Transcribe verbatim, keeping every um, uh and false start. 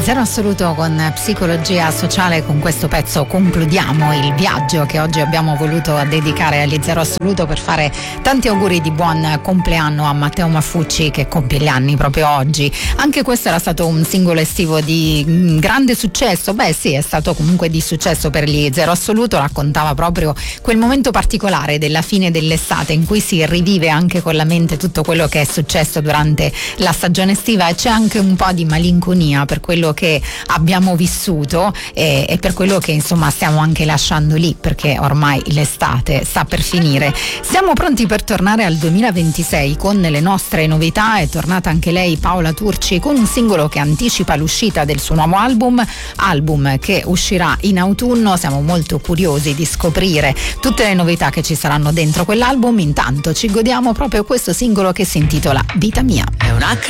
Zero Assoluto con Psicologia Sociale. Con questo pezzo concludiamo il viaggio che oggi abbiamo voluto dedicare agli Zero Assoluto per fare tanti auguri di buon compleanno a Matteo Maffucci, che compie gli anni proprio oggi. Anche questo era stato un singolo estivo di grande successo. Beh sì, è stato comunque di successo per gli Zero Assoluto. Raccontava proprio quel momento particolare della fine dell'estate in cui si rivive anche con la mente tutto quello che è successo durante la stagione estiva, e c'è anche un po' di malinconia per quello che abbiamo vissuto e, e per quello che insomma stiamo anche lasciando lì, perché ormai l'estate sta per finire. Siamo pronti per tornare al duemilaventisei con le nostre novità. È tornata anche lei, Paola Turci, con un singolo che anticipa l'uscita del suo nuovo album album che uscirà in autunno. Siamo molto curiosi di scoprire tutte le novità che ci saranno dentro quell'album. Intanto ci godiamo proprio questo singolo che si intitola Vita Mia. È una